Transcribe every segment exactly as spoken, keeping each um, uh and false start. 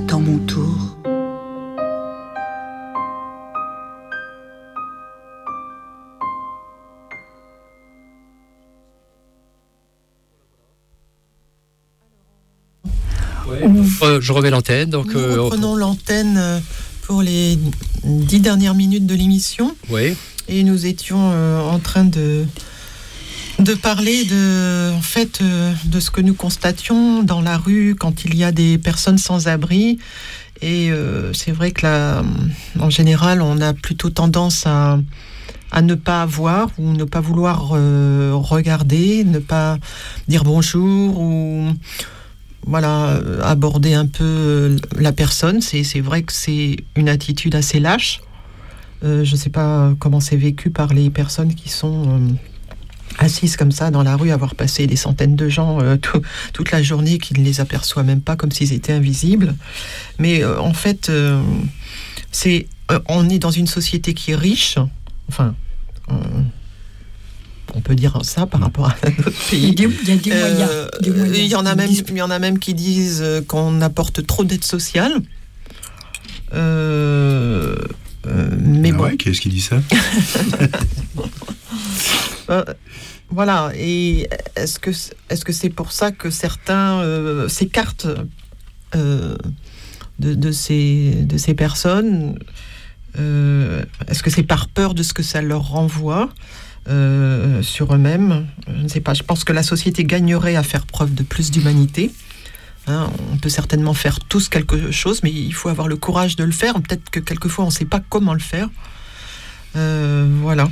dans mon tour. Euh, je remets l'antenne. Donc, Nous euh, reprenons l'antenne pour les dix dernières minutes de l'émission. Oui. Et nous étions euh, en train de, de parler de, en fait, euh, de ce que nous constations dans la rue quand il y a des personnes sans abri. Et euh, c'est vrai que là, en général, on a plutôt tendance à, à ne pas voir ou ne pas vouloir euh, regarder, ne pas dire bonjour ou... Voilà, aborder un peu la personne. C'est, c'est vrai que c'est une attitude assez lâche. Euh, je ne sais pas comment c'est vécu par les personnes qui sont euh, assises comme ça dans la rue, avoir passé des centaines de gens euh, tout, toute la journée qui ne les aperçoit même pas, comme s'ils étaient invisibles. Mais euh, en fait, euh, c'est, euh, on est dans une société qui est riche. Enfin... Euh, on peut dire ça par rapport à notre pays. Il y a des, il y a des moyens. Euh, des moyens. Il y en a même, il y en a même qui disent qu'on apporte trop d'aide sociale. Euh, euh, mais ah bon. Ouais, qui est-ce qui dit ça? euh, Voilà. Et est-ce que est-ce que c'est pour ça que certains euh, s'écartent euh, de, de ces de ces personnes? euh, Est-ce que c'est par peur de ce que ça leur renvoie? Euh, sur eux-mêmes, je ne sais pas. Je pense que la société gagnerait à faire preuve de plus d'humanité. Hein, on peut certainement faire tous quelque chose, mais il faut avoir le courage de le faire. Peut-être que quelquefois on ne sait pas comment le faire. Euh, voilà.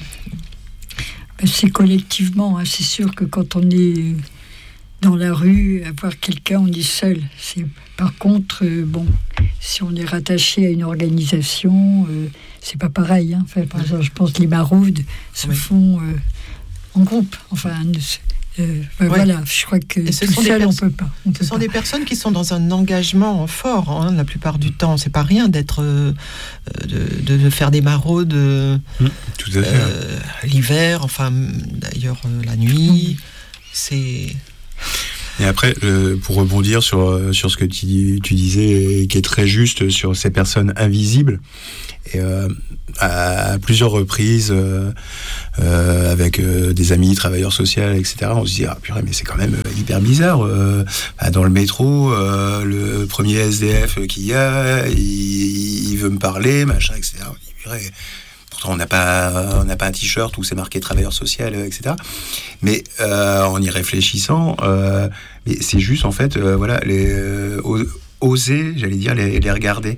C'est collectivement. Hein. C'est sûr que quand on est dans la rue, avoir quelqu'un, on est seul. C'est... Par contre, euh, bon, si on est rattaché à une organisation, euh, c'est pas pareil. Hein. Enfin, par exemple, je pense que les maraudes se oui. font euh, en groupe. Enfin, euh, ben ouais. voilà, je crois que ce tout sont seul, pers- on peut pas. On ce peut sont pas. des personnes qui sont dans un engagement fort, hein, la plupart du temps. C'est pas rien d'être, euh, de, de, de faire des maraudes euh, mmh, tout à fait. Euh, l'hiver, enfin, d'ailleurs, euh, la nuit. Mmh. C'est... Et après, euh, pour rebondir sur, sur ce que tu, tu disais, et qui est très juste sur ces personnes invisibles, et euh, à, à plusieurs reprises, euh, euh, avec euh, des amis, travailleurs sociaux, et cetera, on se dit, ah purée, mais c'est quand même hyper bizarre. Euh, dans le métro, euh, le premier S D F qu'il y a, il, il veut me parler, machin, et cetera. On dit, purée, pourtant, on n'a pas, on n'a pas un t-shirt où c'est marqué travailleur social, et cetera. Mais euh, en y réfléchissant, euh, mais c'est juste en fait, euh, voilà, les, euh, oser, j'allais dire, les, les regarder.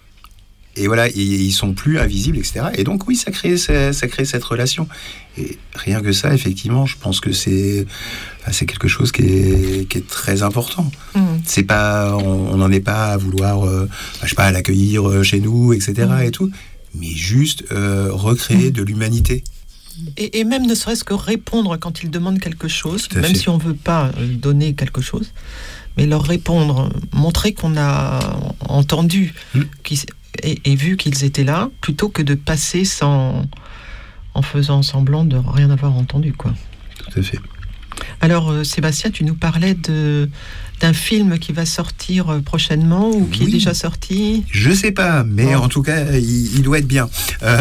Et voilà, ils, ils sont plus invisibles, et cetera. Et donc oui, ça crée, ça, ça crée cette relation. Et rien que ça, effectivement, je pense que c'est, enfin, c'est quelque chose qui est, qui est très important. Mmh. C'est pas, on n'en est pas à vouloir, euh, je sais pas, à l'accueillir chez nous, et cetera. Mmh. Et tout. Mais juste euh, recréer de l'humanité. Et, et même ne serait-ce que répondre quand ils demandent quelque chose, même fait. si on ne veut pas donner quelque chose, mais leur répondre, montrer qu'on a entendu mmh. et, et vu qu'ils étaient là, plutôt que de passer sans, en faisant semblant de rien avoir entendu, quoi. Tout à fait. Alors, euh, Sébastien, tu nous parlais de, d'un film qui va sortir prochainement ou qui oui. est déjà sorti? Je sais pas, mais oh. en tout cas, il, il doit être bien. Euh,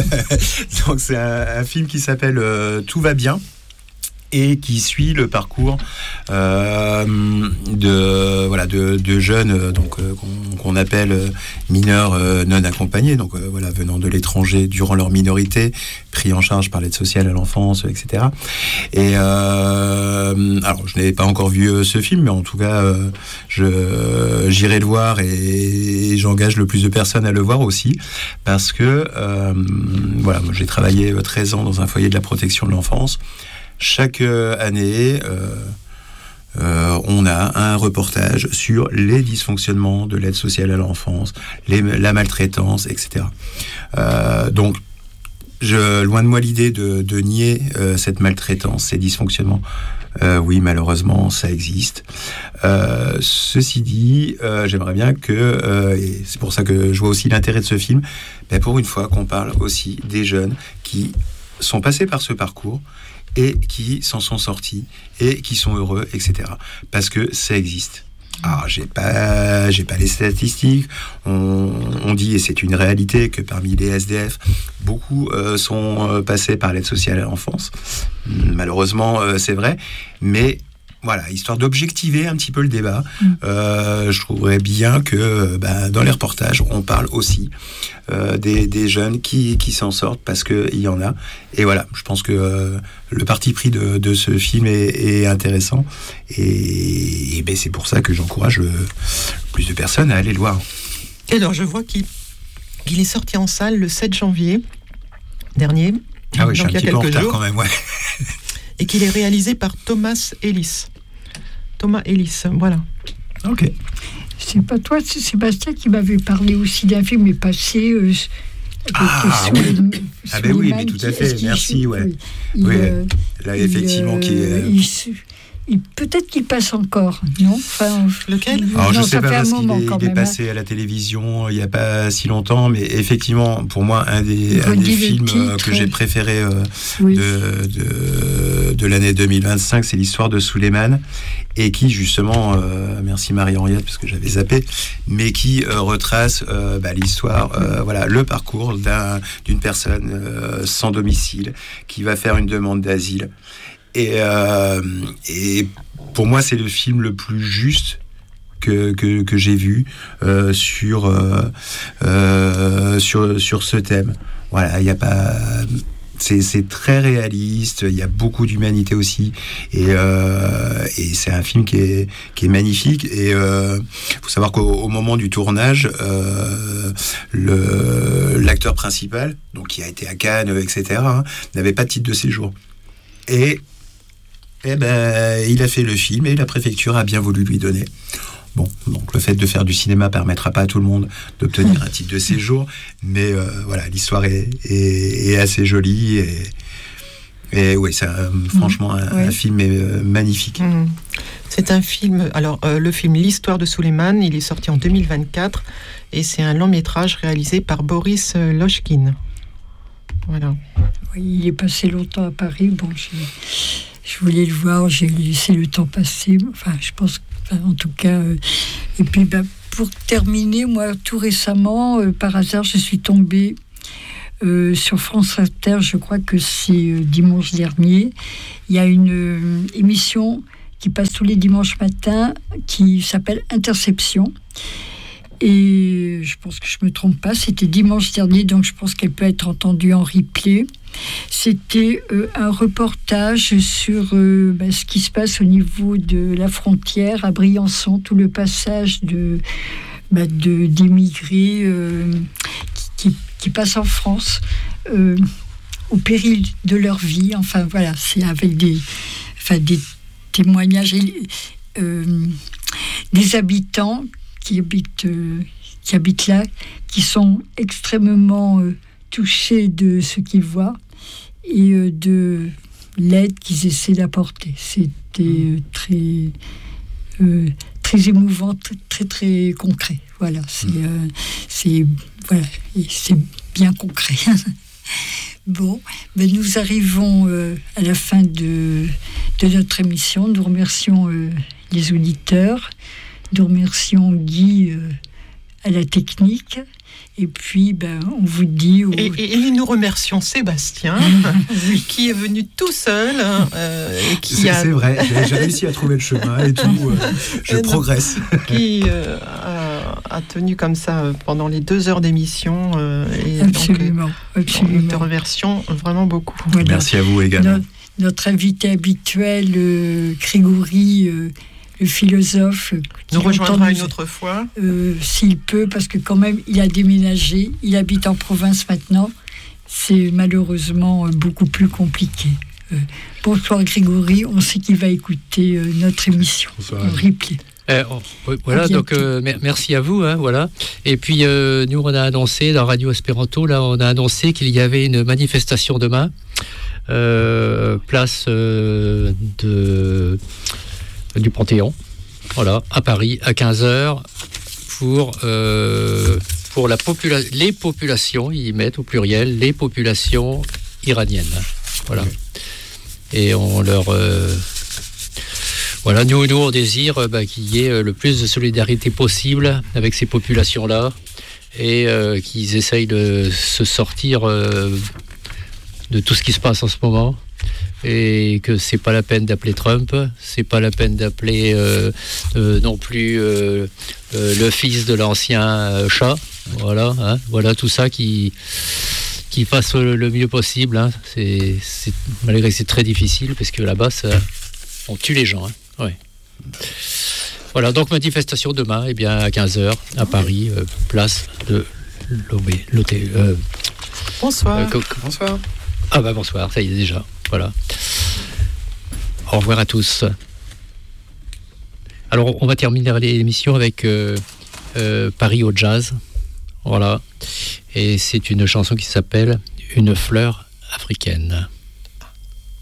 donc, c'est un, un film qui s'appelle euh, Tout va bien et qui suit le parcours euh, de voilà de, de jeunes donc euh, qu'on, qu'on appelle mineurs euh, non accompagnés, donc euh, voilà venant de l'étranger durant leur minorité, pris en charge par l'aide sociale à l'enfance, et cetera. Et euh, alors je n'ai pas encore vu euh, ce film, mais en tout cas euh, je j'irai le voir et, et j'engage le plus de personnes à le voir aussi parce que euh, voilà, moi j'ai travaillé treize ans dans un foyer de la protection de l'enfance. Chaque année, euh, euh, on a un reportage sur les dysfonctionnements de l'aide sociale à l'enfance, les, la maltraitance, et cetera. Euh, donc, je, loin de moi l'idée de, de nier euh, cette maltraitance, ces dysfonctionnements. Euh, oui, malheureusement, ça existe. Euh, ceci dit, euh, j'aimerais bien que, euh, et c'est pour ça que je vois aussi l'intérêt de ce film, ben pour une fois qu'on parle aussi des jeunes qui sont passés par ce parcours et qui s'en sont sortis, et qui sont heureux, et cetera. Parce que ça existe. Alors, j'ai pas, j'ai pas les statistiques. On, on dit, et c'est une réalité, que parmi les S D F, beaucoup euh, sont euh, passés par l'aide sociale à l'enfance. Malheureusement, euh, c'est vrai. Mais voilà, histoire d'objectiver un petit peu le débat, mmh. euh, je trouverais bien que bah, dans les reportages, on parle aussi euh, des, des jeunes qui, qui s'en sortent, parce qu'il y en a. Et voilà, je pense que euh, le parti pris de, de ce film est, est intéressant. Et, et ben, c'est pour ça que j'encourage le, plus de personnes à aller le voir. Et alors, je vois qu'il, qu'il est sorti en salle le sept janvier dernier. Ah oui, je suis un petit peu en retard quand même, ouais. Et qu'il est réalisé par Thomas Ellis. Thomas Ellis, voilà. Ok. C'est pas toi, c'est Sébastien qui m'avait parlé aussi d'un film est passé. Euh, ah, oui. les, ah ben oui, mais tout à fait, merci, ouais. Il, oui, euh, là, effectivement, il, qui est... Euh... Il, il, peut-être qu'il passe encore, non enfin, lequel? Alors, non, je sais pas, parce qu'il est, il est même, passé hein. à la télévision il n'y a pas si longtemps, mais effectivement, pour moi, un des, un des films titre, que j'ai préféré euh, oui. de, de, de l'année deux mille vingt-cinq, c'est l'histoire de Souleymane, et qui, justement, euh, merci Marie-Henriette, parce que j'avais zappé, mais qui euh, retrace euh, bah, l'histoire, euh, voilà, le parcours d'un, d'une personne euh, sans domicile, qui va faire une demande d'asile. Et, euh, et pour moi, c'est le film le plus juste que, que, que j'ai vu euh, sur, euh, euh, sur, sur ce thème. Voilà, il n'y a pas... C'est, c'est très réaliste, il y a beaucoup d'humanité aussi, et, euh, et c'est un film qui est, qui est magnifique. Et il euh, faut savoir qu'au au moment du tournage, euh, le, l'acteur principal, donc qui a été à Cannes, et cetera, hein, n'avait pas de titre de séjour. Et Eh ben, il a fait le film et la préfecture a bien voulu lui donner. Bon, donc le fait de faire du cinéma permettra pas à tout le monde d'obtenir un titre de séjour, mais euh, voilà, l'histoire est, est, est assez jolie et, et oui, c'est un, franchement un, oui. un film euh, magnifique. Mmh. C'est un film, alors euh, le film L'histoire de Souleymane, il est sorti en deux mille vingt-quatre et c'est un long métrage réalisé par Boris Lochkin. Voilà. Oui, il est passé longtemps à Paris. Bon, j'ai... Je voulais le voir, j'ai laissé le temps passer. Enfin, je pense, enfin, en tout cas. Euh, et puis, ben, pour terminer, moi, tout récemment, euh, par hasard, je suis tombée euh, sur France Inter. Je crois que c'est euh, dimanche dernier. Il y a une euh, émission qui passe tous les dimanches matins qui s'appelle Interception. Et je pense que je ne me trompe pas, c'était dimanche dernier, donc je pense qu'elle peut être entendue en replay. C'était euh, un reportage sur euh, bah, ce qui se passe au niveau de la frontière à Briançon, tout le passage de, bah, de, d'immigrés euh, qui, qui, qui passent en France euh, au péril de leur vie. Enfin voilà, c'est avec des, enfin, des témoignages euh, des habitants qui habitent, euh, qui habitent là, qui sont extrêmement euh, touchés de ce qu'ils voient et euh, de l'aide qu'ils essaient d'apporter. C'était euh, très, euh, très émouvant, très, très, très concret. Voilà, c'est, euh, c'est, voilà, et c'est bien concret. Bon, ben nous arrivons euh, à la fin de, de notre émission. Nous remercions euh, les auditeurs. Nous remercions Guy euh, à la technique. Et puis, ben, on vous dit... Au... Et, et, et nous remercions Sébastien, oui. qui est venu tout seul. Euh, et qui c'est, a... c'est vrai, j'ai, j'ai réussi à trouver le chemin et tout. Euh, je et progresse. Donc, qui euh, a, a tenu comme ça pendant les deux heures d'émission. Euh, et absolument, donc, absolument. Nous te remercions vraiment beaucoup. Voilà. Merci à vous également. Notre, notre invité habituel, euh, Grégory... Euh, le philosophe nous rejoindra une autre fois euh, s'il peut, parce que quand même il a déménagé, il habite en province maintenant, c'est malheureusement beaucoup plus compliqué. Euh, bonsoir Grégory, on sait qu'il va écouter euh, notre émission en replay. Euh, oh, voilà, donc euh, merci à vous, hein, voilà. Et puis euh, nous on a annoncé dans Radio Espéranto, là on a annoncé qu'il y avait une manifestation demain, euh, place euh, de du Panthéon, voilà, à Paris, à quinze heures, pour, euh, pour la popula- les populations, ils mettent au pluriel, les populations iraniennes. Voilà. Et on leur... Euh, Voilà, nous, nous on désire bah, qu'il y ait le plus de solidarité possible avec ces populations-là et euh, qu'ils essayent de se sortir euh, de tout ce qui se passe en ce moment. Et que c'est pas la peine d'appeler Trump, c'est pas la peine d'appeler euh, euh, non plus euh, euh, le fils de l'ancien euh, chat. Voilà, hein, voilà tout ça qui qui fasse le, le mieux possible. Hein. C'est, c'est, malgré que c'est très difficile, parce que là-bas, ça, on tue les gens. Hein. Ouais. Voilà, donc manifestation demain, eh bien à quinze heures à Paris, euh, place de l'hôtel. Euh, bonsoir. Euh, co- Bonsoir. Ah bah bonsoir, ça y est déjà. Voilà. Au revoir à tous. Alors, on va terminer l'émission avec euh, euh, Paris au jazz. Voilà. Et c'est une chanson qui s'appelle Une fleur africaine.